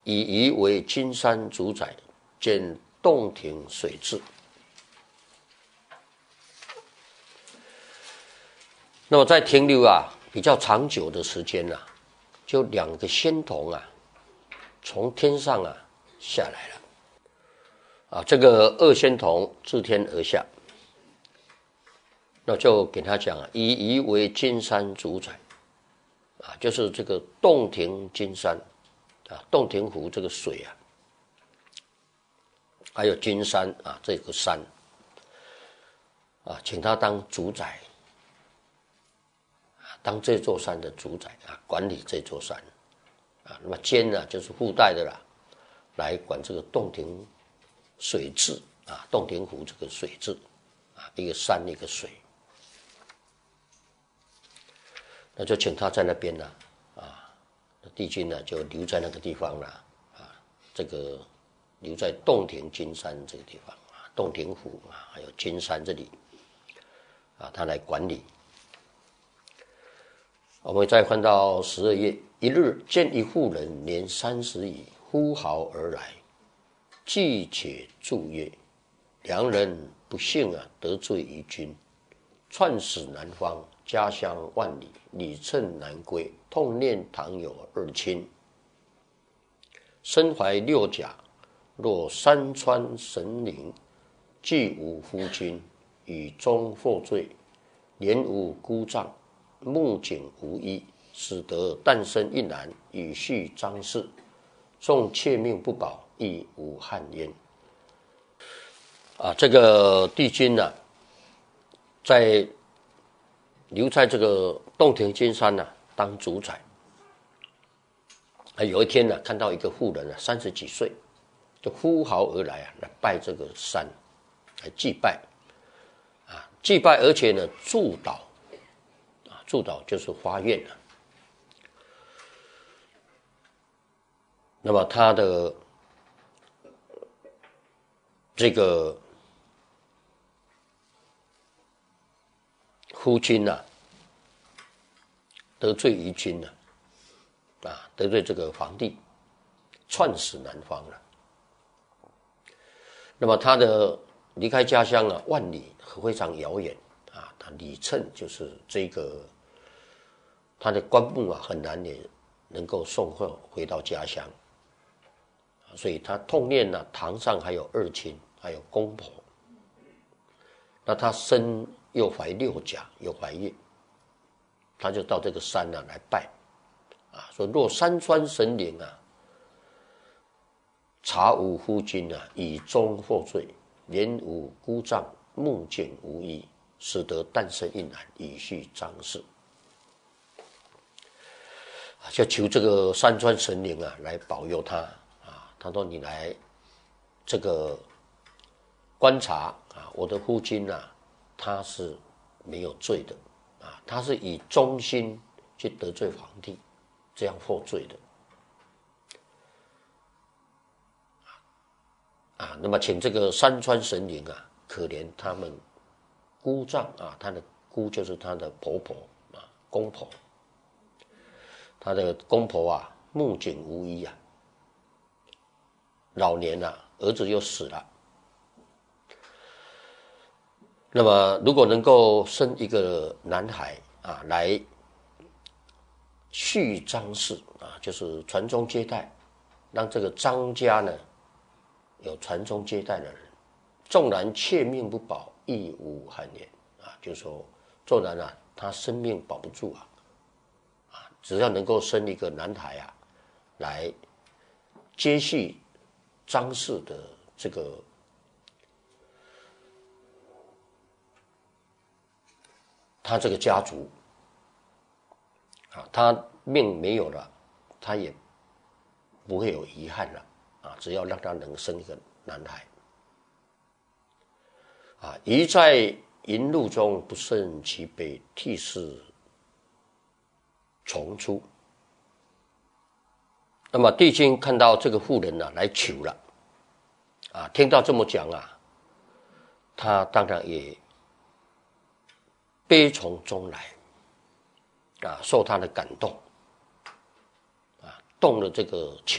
以夷为金山主宰，兼洞庭水质。那么在停留比较长久的时间就两个仙童从天上下来了这个二仙童自天而下，那就给他讲以夷为金山主宰就是这个洞庭金山洞庭湖这个水还有金山这个山请他当主宰，当这座山的主宰管理这座山那么监就是附带的来管这个洞庭水质洞庭湖这个水质一个山一个水，那就请他在那边帝君就留在那个地方这个留在洞庭金山这个地方洞庭湖还有金山这里他来管理。我们再翻到12页，一日见一妇人年30矣，呼号而来，既且祝曰：良人不幸得罪于君，窜死南方，家乡万里，里乘南归，痛念堂有二亲，身怀六甲，若山川神灵，既无夫君，以终获罪，年无姑丈，目炯无依，使得诞生一男，以续张氏，纵妾命不保，亦无憾焉。这个帝君在留在这个洞庭金山当主宰。有一天看到一个妇人30几岁，就呼号而来来拜这个山，来祭拜祭拜，而且祝祷祝祷就是发愿那么他的这个夫君得罪于君得罪这个皇帝，窜死南方了。那么他的离开家乡万里非常遥远他里乘就是这个他的棺木很难也能够送回到家乡，所以他痛念堂上还有二亲，还有公婆。那他身又怀六甲，又怀孕，他就到这个山来拜说若山川神灵察无夫君以终获罪，年无姑丈，目炯无依，使得诞生一男，以续张氏。就求这个山川神灵来保佑他他说你来这个观察我的夫君他是没有罪的他是以忠心去得罪皇帝，这样获罪的那么请这个山川神灵可怜他们姑丈他的姑就是他的婆婆公婆，他的公婆目炯无依老年儿子又死了。那么如果能够生一个男孩来续张氏就是传宗接代，让这个张家有传宗接代的人，纵然妾命不保，亦无憾焉就是说纵然他生命保不住只要能够生一个男孩来接续张氏的这个他这个家族他命没有了，他也不会有遗憾了只要让他能生一个男孩宜在淫路中，不胜其悲，涕泗重出。那么帝君看到这个妇人来求了听到这么讲他当然也悲从中来受他的感动动了这个情